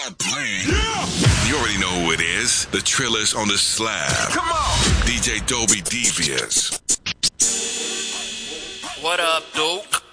Stop playing. Yeah. You already know who it is. The Trillers on the slab. Come on. DJ Dobie Devious. What up, Duke?